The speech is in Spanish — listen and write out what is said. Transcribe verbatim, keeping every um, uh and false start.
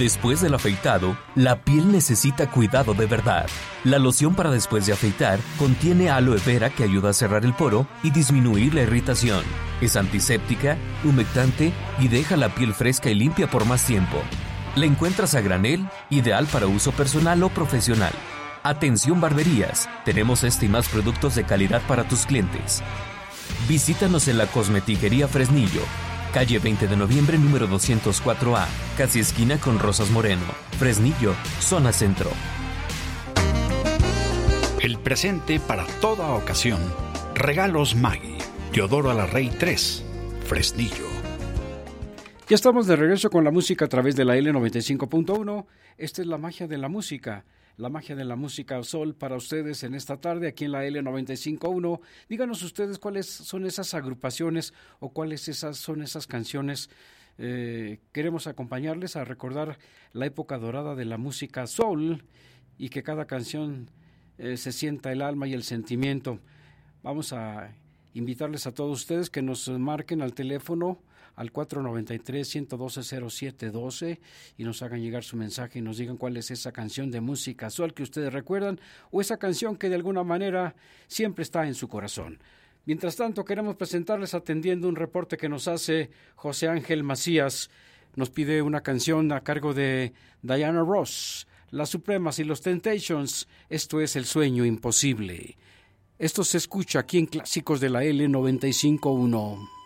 Después del afeitado, la piel necesita cuidado de verdad. La loción para después de afeitar contiene aloe vera que ayuda a cerrar el poro y disminuir la irritación. Es antiséptica, humectante y deja la piel fresca y limpia por más tiempo. La encuentras a granel, ideal para uso personal o profesional. Atención barberías, tenemos este y más productos de calidad para tus clientes. Visítanos en la Cosmetiquería Fresnillo, calle veinte de noviembre, número doscientos cuatro A, casi esquina con Rosas Moreno, Fresnillo, zona centro. El presente para toda ocasión. Regalos Maggi, Teodoro Alarrey tres, Fresnillo. Ya estamos de regreso con la música a través de la L noventa y cinco punto uno. Esta es la magia de la música. La magia de la música Soul para ustedes en esta tarde aquí en la L noventa y cinco punto uno. Díganos ustedes cuáles son esas agrupaciones o cuáles esas son esas canciones. Eh, queremos acompañarles a recordar la época dorada de la música Soul y que cada canción eh, se sienta el alma y el sentimiento. Vamos a invitarles a todos ustedes que nos marquen al teléfono al cuatro nueve tres, uno uno dos, cero siete uno dos y nos hagan llegar su mensaje y nos digan cuál es esa canción de música soul que ustedes recuerdan o esa canción que de alguna manera siempre está en su corazón. Mientras tanto, queremos presentarles atendiendo un reporte que nos hace José Ángel Macías. Nos pide una canción a cargo de Diana Ross, Las Supremas y los Temptations. Esto es El Sueño Imposible. Esto se escucha aquí en Clásicos de la L noventa y cinco punto uno.